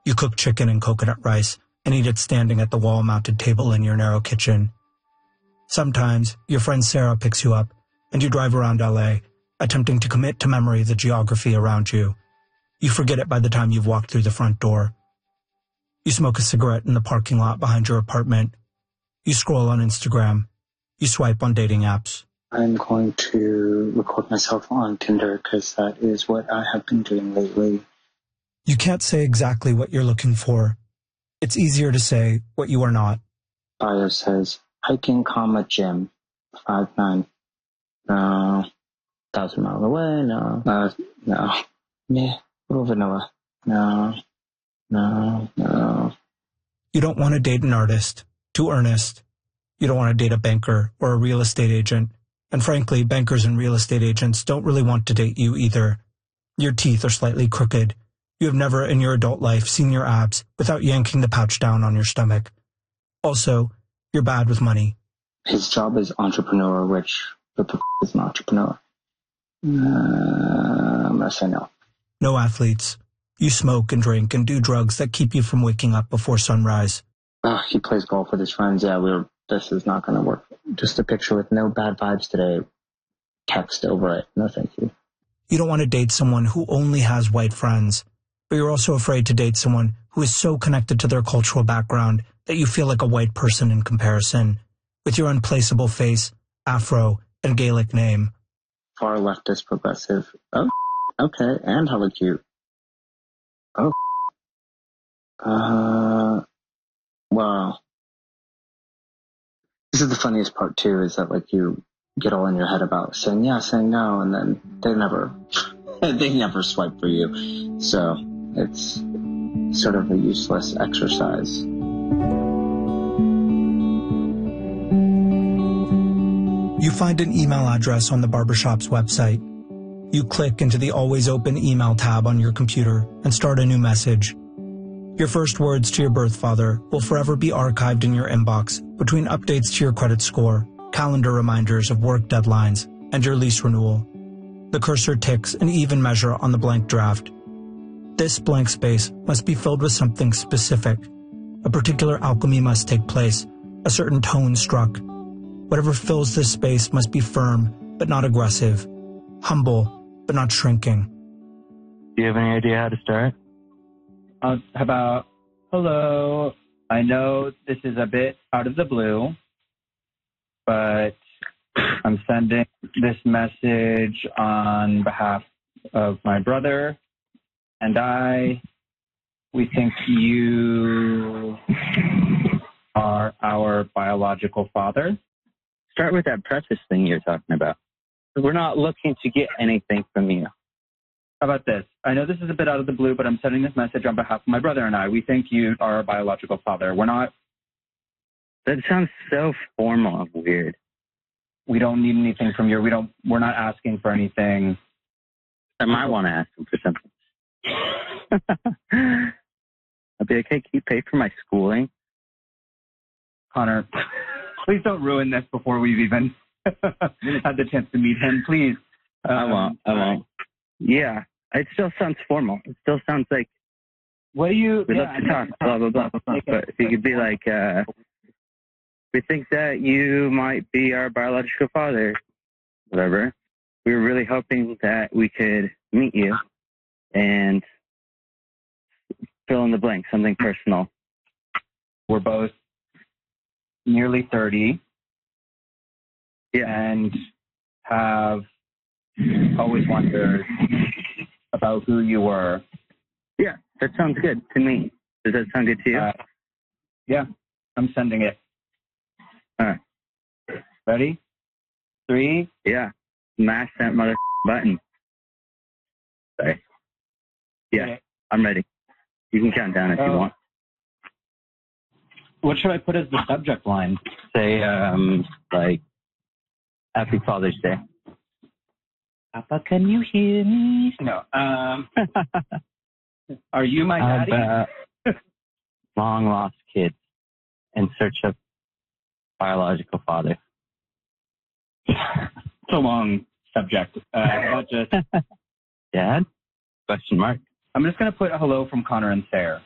You cook chicken and coconut rice and eat it standing at the wall-mounted table in your narrow kitchen. Sometimes your friend Sarah picks you up and you drive around LA, attempting to commit to memory the geography around you. You forget it by the time you've walked through the front door. You smoke a cigarette in the parking lot behind your apartment. You scroll on Instagram. You swipe on dating apps. I'm going to record myself on Tinder because that is what I have been doing lately. You can't say exactly what you're looking for. It's easier to say what you are not. Bio says, hiking, gym, 5'9". No. 1,000 miles away, no. No. Meh, little vanilla. No. You don't want to date an artist. Too earnest. You don't want to date a banker or a real estate agent. And frankly, bankers and real estate agents don't really want to date you either. Your teeth are slightly crooked. You have never in your adult life seen your abs without yanking the pouch down on your stomach. Also, you're bad with money. His job is entrepreneur, which the is an entrepreneur. I'm going to say no. No athletes. You smoke and drink and do drugs that keep you from waking up before sunrise. He plays golf with his friends. Yeah, this is not going to work. Just a picture with no bad vibes today. Text over it. No, thank you. You don't want to date someone who only has white friends, but you're also afraid to date someone who is so connected to their cultural background that you feel like a white person in comparison, with your unplaceable face, afro, and Gaelic name. Far leftist progressive. Oh, okay, and hella cute. Oh, wow. This is the funniest part too, is that like you get all in your head about saying yes, saying no, and then they never swipe for you. So it's sort of a useless exercise. You find an email address on the barbershop's website. You click into the always open email tab on your computer and start a new message. Your first words to your birth father will forever be archived in your inbox between updates to your credit score, calendar reminders of work deadlines, and your lease renewal. The cursor ticks an even measure on the blank draft. This blank space must be filled with something specific. A particular alchemy must take place, a certain tone struck. Whatever fills this space must be firm, but not aggressive, humble, but not shrinking. Do you have any idea how to start? How about, hello, I know this is a bit out of the blue, but I'm sending this message on behalf of my brother and I. We think you are our biological father. Start with that preface thing you're talking about. We're not looking to get anything from you. How about this? I know this is a bit out of the blue, but I'm sending this message on behalf of my brother and I. We think you are our biological father. We're not... That sounds so formal and weird. We don't need anything from you. We're not asking for anything. I might want to ask him for something. I'd be like, hey, can you pay for my schooling? Connor, please don't ruin this before we've even had the chance to meet him, please. I won't. Yeah, it still sounds formal. It still sounds like we'd love to talk, blah, blah, blah. But if you could be like, we think that you might be our biological father, whatever. We were really hoping that we could meet you and fill in the blank, something personal. We're both nearly 30. Yeah. And have always wondered about who you were. Yeah, that sounds good to me. Does that sound good to you? Yeah, I'm sending it. All right. Ready? 3. Yeah. Mash that mother button. Sorry. Yeah, okay. I'm ready. You can count down if you want. What should I put as the subject line? Say, like, Happy Father's Day. Papa, can you hear me? No. Are you my daddy? Long lost kids in search of biological father. It's a long subject. Not just Dad? Question mark. I'm just going to put hello from Connor and Sarah.